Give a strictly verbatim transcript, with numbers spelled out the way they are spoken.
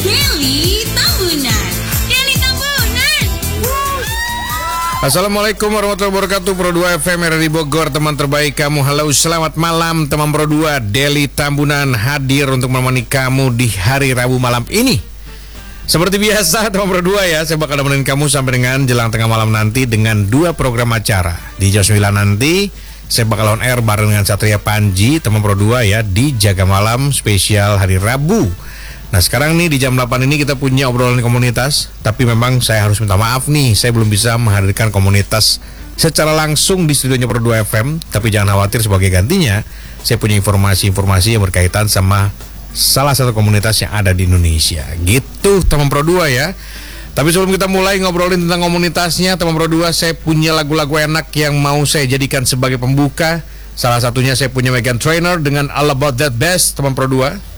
Daily Tambunan. Daily Tambunan. Assalamualaikum warahmatullahi wabarakatuh. Pro dua F M R di Bogor, teman terbaik kamu. Halo, selamat malam teman Pro dua. Daily Tambunan hadir untuk menemani kamu di hari Rabu malam ini. Seperti biasa teman Pro dua ya, saya bakal nemenin kamu sampai dengan jelang tengah malam nanti dengan dua program acara. Di jam sembilan nanti saya bakal on air bareng dengan Satria Panji, teman Pro dua ya, di Jaga Malam spesial hari Rabu. Nah sekarang nih di jam delapan ini kita punya obrolan komunitas. Tapi memang saya harus minta maaf nih, saya belum bisa menghadirkan komunitas secara langsung di studionya Pro dua F M. Tapi jangan khawatir, sebagai gantinya saya punya informasi-informasi yang berkaitan sama salah satu komunitas yang ada di Indonesia. Gitu teman Pro dua ya. Tapi sebelum kita mulai ngobrolin tentang komunitasnya, teman Pro dua, saya punya lagu-lagu enak yang mau saya jadikan sebagai pembuka. Salah satunya saya punya Meghan Trainor dengan All About That Bass, teman Pro dua.